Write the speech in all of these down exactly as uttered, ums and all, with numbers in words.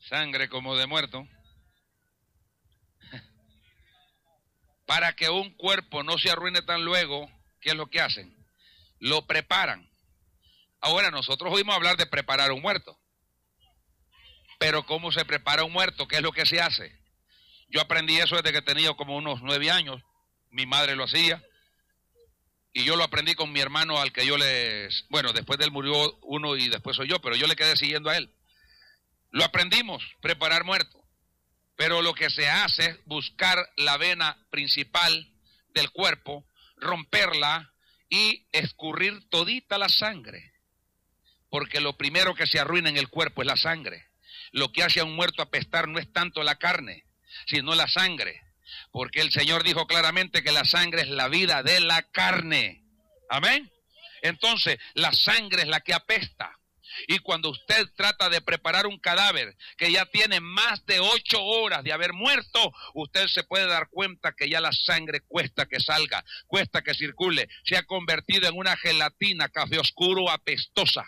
Sangre como de muerto. Para que un cuerpo no se arruine tan luego, ¿qué es lo que hacen? Lo preparan. Ahora nosotros oímos hablar de preparar un muerto. Pero ¿cómo se prepara un muerto? ¿Qué es lo que se hace? Yo aprendí eso desde que tenía como unos nueve años. Mi madre lo hacía. Y yo lo aprendí con mi hermano al que yo le... Bueno, después de él murió uno y después soy yo, pero yo le quedé siguiendo a él. Lo aprendimos, preparar muerto. Pero lo que se hace es buscar la vena principal del cuerpo, romperla y escurrir todita la sangre. Porque lo primero que se arruina en el cuerpo es la sangre. Lo que hace a un muerto apestar no es tanto la carne, sino la sangre. Porque el Señor dijo claramente que la sangre es la vida de la carne. Amén. Entonces, la sangre es la que apesta. Y cuando usted trata de preparar un cadáver que ya tiene más de ocho horas de haber muerto, usted se puede dar cuenta que ya la sangre cuesta que salga, cuesta que circule. Se ha convertido en una gelatina café oscuro apestosa.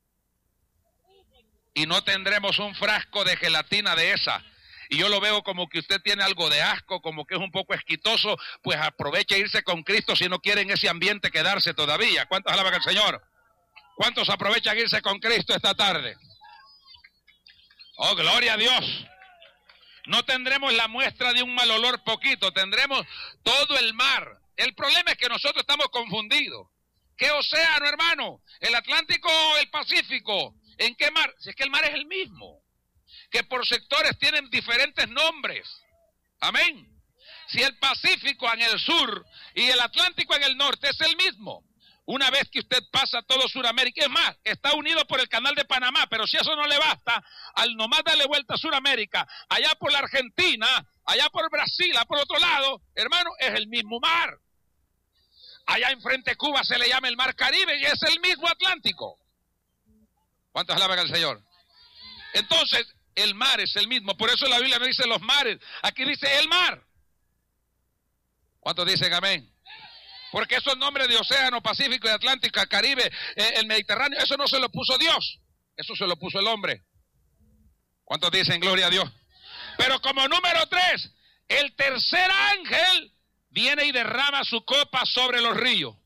Y no tendremos un frasco de gelatina de esa. Y yo lo veo como que usted tiene algo de asco, como que es un poco esquitoso, pues aproveche irse con Cristo si no quiere en ese ambiente quedarse todavía. ¿Cuántos alaban al Señor? ¿Cuántos aprovechan irse con Cristo esta tarde? Oh, gloria a Dios. No tendremos la muestra de un mal olor poquito, tendremos todo el mar. El problema es que nosotros estamos confundidos. ¿Qué océano, hermano? ¿El Atlántico o el Pacífico? ¿En qué mar? Si es que el mar es el mismo. Que por sectores tienen diferentes nombres. Amén. Si el Pacífico en el sur y el Atlántico en el norte es el mismo. Una vez que usted pasa todo Sudamérica, es más, está unido por el canal de Panamá, pero si eso no le basta, al nomás darle vuelta a Sudamérica, allá por la Argentina, allá por Brasil, allá por otro lado, hermano, es el mismo mar. Allá enfrente de Cuba se le llama el Mar Caribe y es el mismo Atlántico. ¿Cuántos alaban al Señor? Entonces, el mar es el mismo, por eso la Biblia no dice los mares, aquí dice el mar. ¿Cuántos dicen amén? Porque esos nombres de océano, Pacífico, Atlántico, Caribe, eh, el Mediterráneo, eso no se lo puso Dios, eso se lo puso el hombre. ¿Cuántos dicen gloria a Dios? Pero como número tres, el tercer ángel viene y derrama su copa sobre los ríos.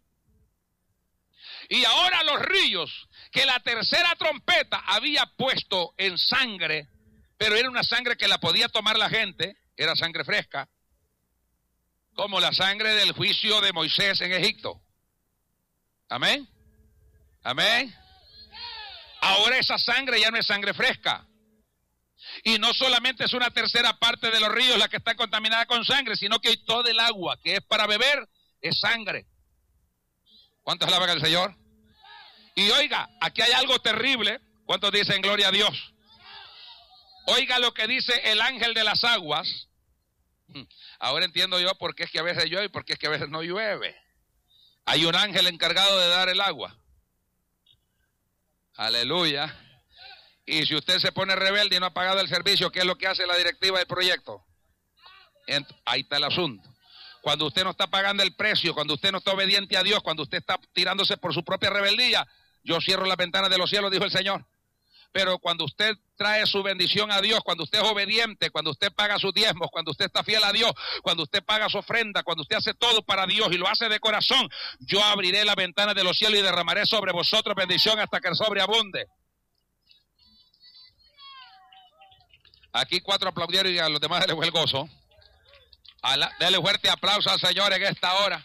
Y ahora los ríos que la tercera trompeta había puesto en sangre, pero era una sangre que la podía tomar la gente, era sangre fresca, como la sangre del juicio de Moisés en Egipto. Amén. Amén. Ahora esa sangre ya no es sangre fresca. Y no solamente es una tercera parte de los ríos la que está contaminada con sangre, sino que todo el agua que es para beber es sangre. ¿Cuántos alaban al Señor? Y oiga, aquí hay algo terrible. ¿Cuántos dicen gloria a Dios? Oiga lo que dice el ángel de las aguas. Ahora entiendo yo por qué es que a veces llueve y por qué es que a veces no llueve. Hay un ángel encargado de dar el agua. Aleluya. Y si usted se pone rebelde y no ha pagado el servicio, ¿qué es lo que hace la directiva del proyecto? Ahí está el asunto. Cuando usted no está pagando el precio, cuando usted no está obediente a Dios, cuando usted está tirándose por su propia rebeldía, yo cierro las ventanas de los cielos, dijo el Señor. Pero cuando usted trae su bendición a Dios, cuando usted es obediente, cuando usted paga sus diezmos, cuando usted está fiel a Dios, cuando usted paga su ofrenda, cuando usted hace todo para Dios y lo hace de corazón, yo abriré las ventanas de los cielos y derramaré sobre vosotros bendición hasta que sobreabunde. Aquí cuatro aplaudieron y a los demás les fue el gozo. La, dele fuerte aplauso al Señor en esta hora.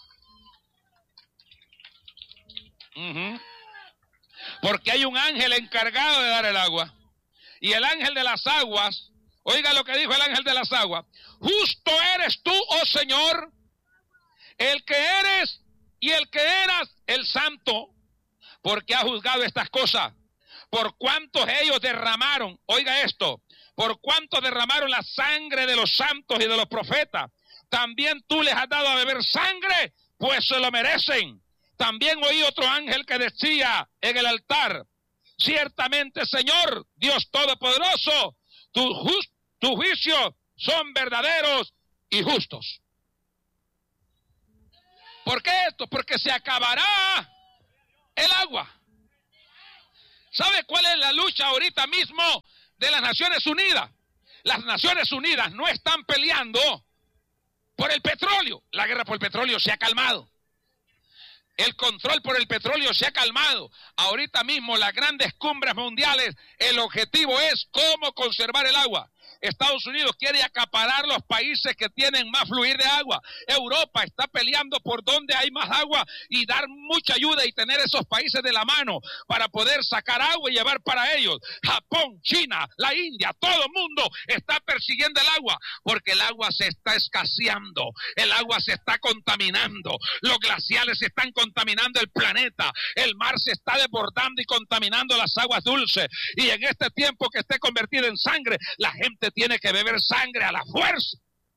Uh-huh. Porque hay un ángel encargado de dar el agua. Y el ángel de las aguas, oiga lo que dijo el ángel de las aguas: justo eres tú, oh Señor, el que eres y el que eras el santo, porque has juzgado estas cosas. Por cuantos ellos derramaron, oiga esto, por cuanto derramaron la sangre de los santos y de los profetas, también tú les has dado a beber sangre, pues se lo merecen. También oí otro ángel que decía en el altar: ciertamente, Señor, Dios Todopoderoso, tus just, tu juicios son verdaderos y justos. ¿Por qué esto? Porque se acabará el agua. ¿Sabe cuál es la lucha ahorita mismo de las Naciones Unidas. Las Naciones Unidas no están peleando por el petróleo. La guerra por el petróleo se ha calmado. El control por el petróleo se ha calmado. Ahorita mismo las grandes cumbres mundiales, el objetivo es cómo conservar el agua. Estados Unidos quiere acaparar los países que tienen más fluir de agua. Europa está peleando por donde hay más agua y dar mucha ayuda y tener esos países de la mano para poder sacar agua y llevar para ellos. Japón, China, la India, todo el mundo está persiguiendo el agua porque el agua se está escaseando, el agua se está contaminando, los glaciales están contaminando el planeta, el mar se está desbordando y contaminando las aguas dulces. Y en este tiempo que esté convertido en sangre, la gente tiene que beber sangre a la fuerza.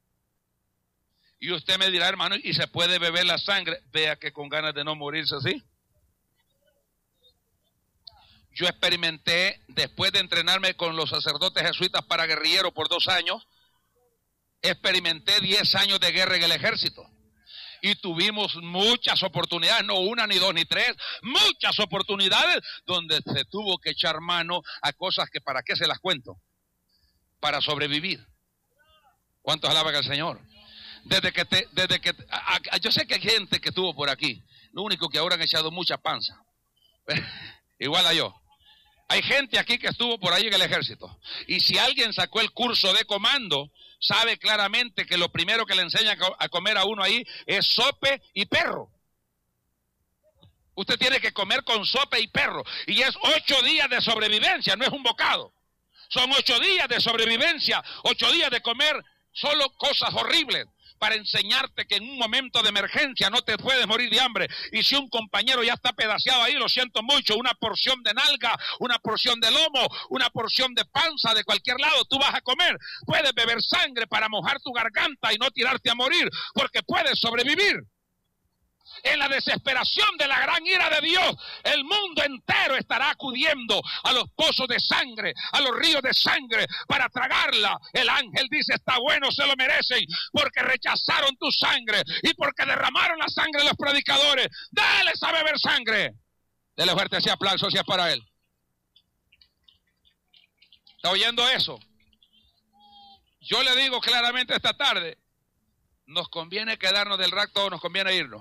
Y usted me dirá, hermano, ¿y se puede beber la sangre? Vea que con ganas de no morirse así. Yo experimenté, después de entrenarme con los sacerdotes jesuitas para guerrillero por dos años, experimenté diez años de guerra en el ejército. Y tuvimos muchas oportunidades, no una, ni dos, ni tres, muchas oportunidades donde se tuvo que echar mano a cosas que para qué se las cuento. Para sobrevivir. ¿Cuántos alaban al Señor? Desde que te, desde que a, a, yo sé que hay gente que estuvo por aquí, lo único que ahora han echado mucha panza. Igual a yo. Hay gente aquí que estuvo por ahí en el ejército. Y si alguien sacó el curso de comando, sabe claramente que lo primero que le enseñan a comer a uno ahí es sope y perro. Usted tiene que comer con sope y perro. Y es ocho días de sobrevivencia, no es un bocado. Son ocho días de sobrevivencia, ocho días de comer solo cosas horribles para enseñarte que en un momento de emergencia no te puedes morir de hambre. Y si un compañero ya está pedaceado ahí, lo siento mucho, una porción de nalga, una porción de lomo, una porción de panza de cualquier lado, tú vas a comer. Puedes beber sangre para mojar tu garganta y no tirarte a morir, porque puedes sobrevivir. En la desesperación de la gran ira de Dios, el mundo entero estará acudiendo a los pozos de sangre, a los ríos de sangre, para tragarla. El ángel dice, está bueno, se lo merecen, porque rechazaron tu sangre y porque derramaron la sangre de los predicadores. Dales a beber sangre. Dele fuerte ese aplauso si es para él. ¿Está oyendo eso? Yo le digo claramente esta tarde, ¿nos conviene quedarnos del rapto o nos conviene irnos?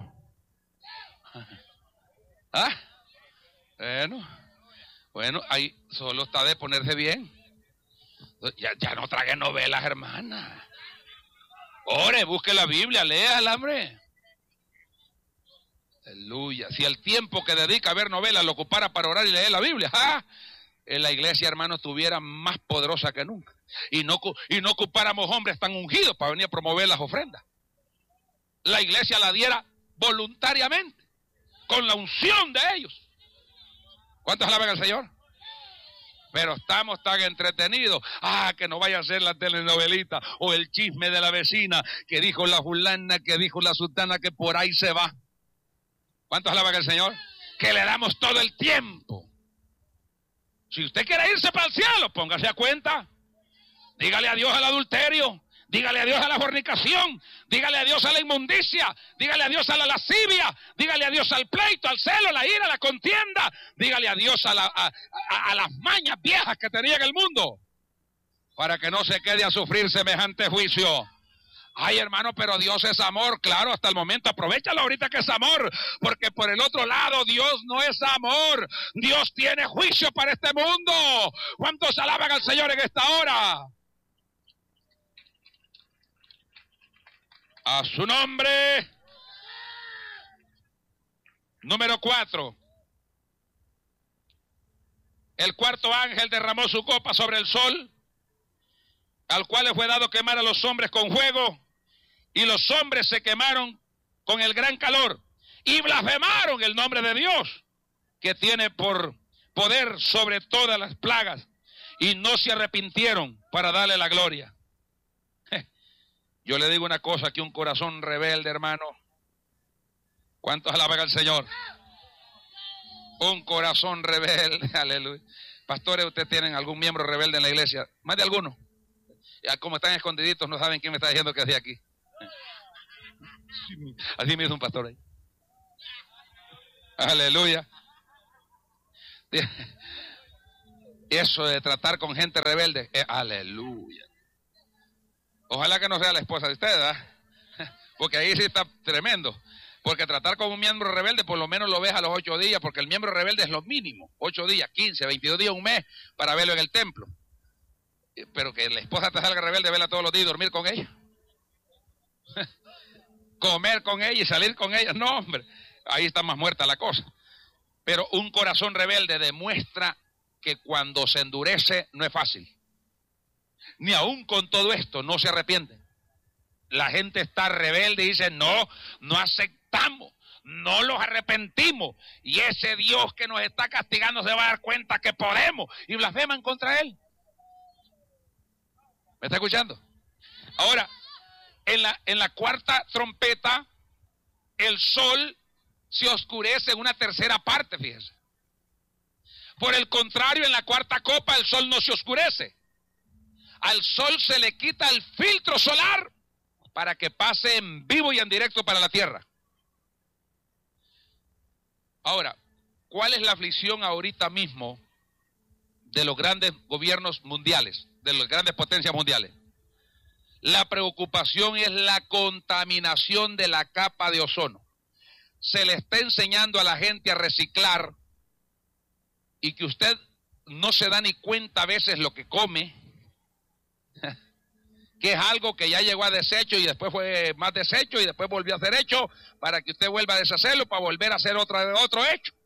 ¿Ah? Bueno, bueno, ahí solo está de ponerse bien. Ya, ya no trague novelas, hermana. Ore, busque la Biblia, léala, hombre. Aleluya. Si el tiempo que dedica a ver novelas lo ocupara para orar y leer la Biblia, ¡ah! En la iglesia, hermano, estuviera más poderosa que nunca. Y no, y no ocupáramos hombres tan ungidos para venir a promover las ofrendas. La iglesia la diera voluntariamente, con la unción de ellos. ¿Cuántos alaban al Señor? Pero estamos tan entretenidos. Ah, que no vaya a ser la telenovelita o el chisme de la vecina, que dijo la fulana, que dijo la sultana, que por ahí se va. ¿Cuántos alaban al Señor? Que le damos todo el tiempo. Si usted quiere irse para el cielo, póngase a cuenta. Dígale adiós al adulterio. Dígale adiós a la fornicación, dígale adiós a la inmundicia, dígale adiós a la lascivia, dígale adiós al pleito, al celo, a la ira, a la contienda, dígale adiós a, la, a, a, a las mañas viejas que tenía en el mundo, para que no se quede a sufrir semejante juicio. Ay, hermano, pero Dios es amor, claro, hasta el momento, aprovechalo ahorita que es amor, porque por el otro lado Dios no es amor, Dios tiene juicio para este mundo. ¿Cuántos alaban al Señor en esta hora? A su nombre. Número cuatro. El cuarto ángel derramó su copa sobre el sol, al cual le fue dado quemar a los hombres con fuego, y los hombres se quemaron con el gran calor, y blasfemaron el nombre de Dios, que tiene por poder sobre todas las plagas, y no se arrepintieron para darle la gloria. Yo le digo una cosa, que un corazón rebelde, hermano. ¿Cuántos alaban al Señor? Un corazón rebelde, aleluya. Pastores, ¿ustedes tienen algún miembro rebelde en la iglesia? ¿Más de alguno? Ya, como están escondiditos, no saben quién me está diciendo que es de aquí. Así me hizo un pastor ahí. Eso de tratar con gente rebelde, eh, aleluya. Ojalá que no sea la esposa de usted, ¿verdad? Porque ahí sí está tremendo. Porque tratar con un miembro rebelde por lo menos lo ves a los ocho días, porque el miembro rebelde es lo mínimo, ocho días, quince, veintidós días, un mes, para verlo en el templo. Pero que la esposa te salga rebelde, verla todos los días y dormir con ella. Comer con ella y salir con ella, no hombre, ahí está más muerta la cosa. Pero un corazón rebelde demuestra que cuando se endurece no es fácil. Ni aún con todo esto no se arrepiente. La gente está rebelde y dice, no, no aceptamos, no los arrepentimos. Y ese Dios que nos está castigando se va a dar cuenta que podemos. Y blasfeman contra Él. ¿Me está escuchando? Ahora, en la, en la cuarta trompeta, el sol se oscurece en una tercera parte, fíjense. Por el contrario, en la cuarta copa, el sol no se oscurece. Al sol se le quita el filtro solar para que pase en vivo y en directo para la tierra. Ahora, ¿cuál es la aflicción ahorita mismo de los grandes gobiernos mundiales, de las grandes potencias mundiales? La preocupación es la contaminación de la capa de ozono. Se le está enseñando a la gente a reciclar y que usted no se da ni cuenta a veces lo que come, que es algo que ya llegó a desecho y después fue más desecho y después volvió a ser hecho para que usted vuelva a deshacerlo para volver a hacer otra, otro hecho.